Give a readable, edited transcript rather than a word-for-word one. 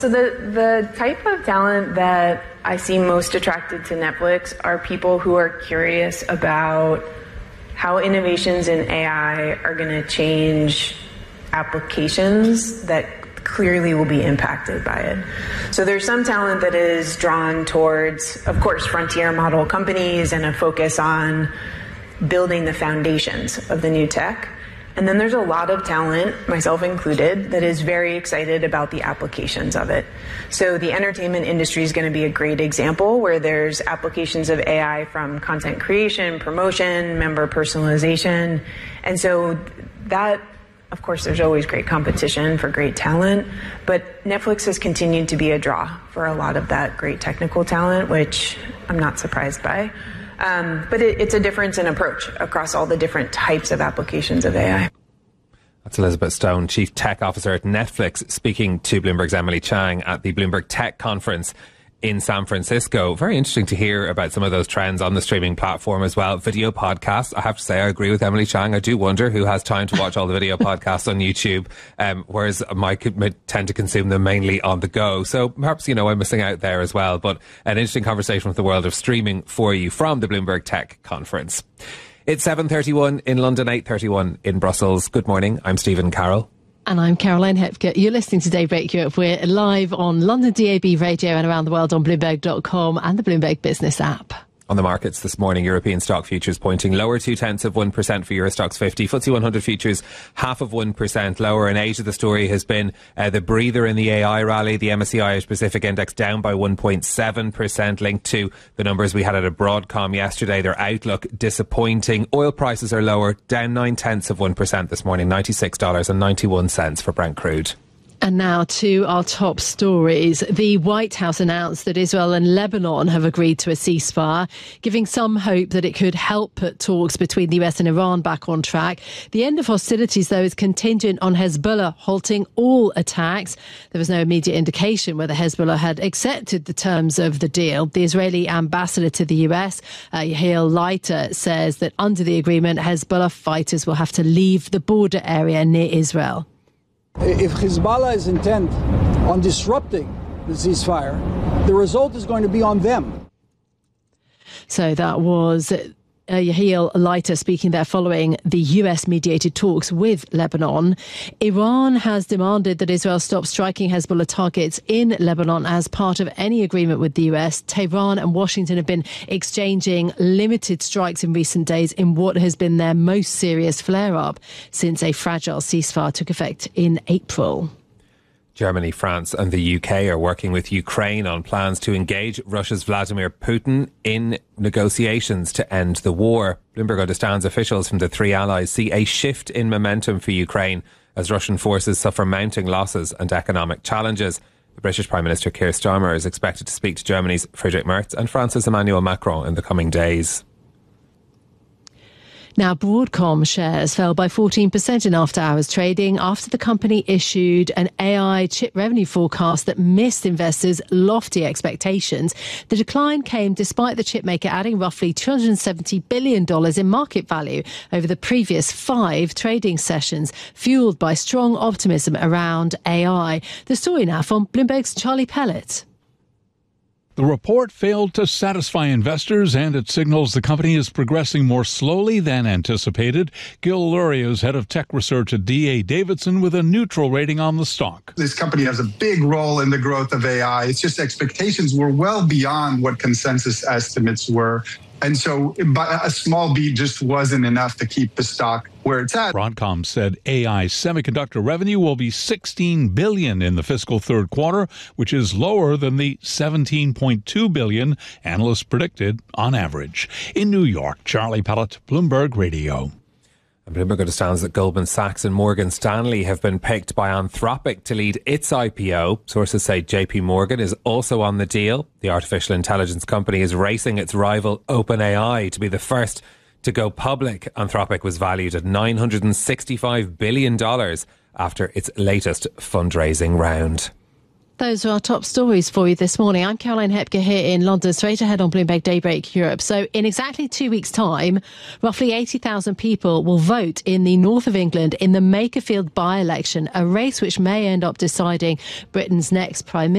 So the type of talent that I see most attracted to Netflix are people who are curious about how innovations in AI are going to change applications that clearly will be impacted by it. So there's some talent that is drawn towards, of course, frontier model companies and a focus on building the foundations of the new tech. And then there's a lot of talent, myself included, that is very excited about the applications of it. So the entertainment industry is going to be a great example where there's applications of AI from content creation, promotion, member personalization. And so that, of course, there's always great competition for great talent, but Netflix has continued to be a draw for a lot of that great technical talent, which I'm not surprised by. But it's a difference in approach across all the different types of applications of AI. That's Elizabeth Stone, Chief Tech Officer at Netflix, speaking to Bloomberg's Emily Chang at the Bloomberg Tech Conference in San Francisco. Very interesting to hear about some of those trends on the streaming platform as well. Video podcasts. I have to say, I agree with Emily Chang. I do wonder who has time to watch all the video podcasts on YouTube, whereas I tend to consume them mainly on the go. So perhaps, I'm missing out there as well. But an interesting conversation with the world of streaming for you from the Bloomberg Tech Conference. It's 7:31 in London, 8:31 in Brussels. Good morning. I'm Stephen Carroll. And I'm Caroline Hepker. You're listening to Daybreak Europe. We're live on London DAB radio and around the world on Bloomberg.com and the Bloomberg Business app. On the markets this morning, European stock futures pointing lower 0.2% for Eurostoxx 50. FTSE 100 futures 0.5% lower. In Asia, the story has been the breather in the AI rally. The MSCI Asia Pacific Index down by 1.7%, linked to the numbers we had at a Broadcom yesterday. Their outlook disappointing. Oil prices are lower, down 0.9% this morning, $96.91 for Brent crude. And now to our top stories. The White House announced that Israel and Lebanon have agreed to a ceasefire, giving some hope that it could help put talks between the US and Iran back on track. The end of hostilities, though, is contingent on Hezbollah halting all attacks. There was no immediate indication whether Hezbollah had accepted the terms of the deal. The Israeli ambassador to the US, Yael Leiter, says that under the agreement, Hezbollah fighters will have to leave the border area near Israel. If Hezbollah is intent on disrupting the ceasefire, the result is going to be on them. So that was Yael Leiter speaking there following the US-mediated talks with Lebanon. Iran has demanded that Israel stop striking Hezbollah targets in Lebanon as part of any agreement with the US. Tehran and Washington have been exchanging limited strikes in recent days in what has been their most serious flare-up since a fragile ceasefire took effect in April. Germany, France and the UK are working with Ukraine on plans to engage Russia's Vladimir Putin in negotiations to end the war. Bloomberg understands officials from the three allies see a shift in momentum for Ukraine as Russian forces suffer mounting losses and economic challenges. The British Prime Minister Keir Starmer is expected to speak to Germany's Friedrich Merz and France's Emmanuel Macron in the coming days. Now, Broadcom shares fell by 14% in after-hours trading after the company issued an AI chip revenue forecast that missed investors' lofty expectations. The decline came despite the chipmaker adding roughly $270 billion in market value over the previous 5 trading sessions, fueled by strong optimism around AI. The story now from Bloomberg's Charlie Pellet. The report failed to satisfy investors, and it signals the company is progressing more slowly than anticipated. Gil Luria is head of tech research at D.A. Davidson with a neutral rating on the stock. This company has a big role in the growth of AI. It's just expectations were well beyond what consensus estimates were. And so a small beat just wasn't enough to keep the stock where it's at. Broadcom said AI semiconductor revenue will be $16 billion in the fiscal third quarter, which is lower than the $17.2 billion analysts predicted on average. In New York, Charlie Pellet, Bloomberg Radio. Bloomberg understands that Goldman Sachs and Morgan Stanley have been picked by Anthropic to lead its IPO. Sources say JP Morgan is also on the deal. The artificial intelligence company is racing its rival OpenAI to be the first to go public. Anthropic was valued at $965 billion after its latest fundraising round. Those are our top stories for you this morning. I'm Caroline Hepker here in London, straight ahead on Bloomberg Daybreak Europe. So in exactly 2 weeks' time, roughly 80,000 people will vote in the north of England in the Makerfield by-election, a race which may end up deciding Britain's next Prime Minister.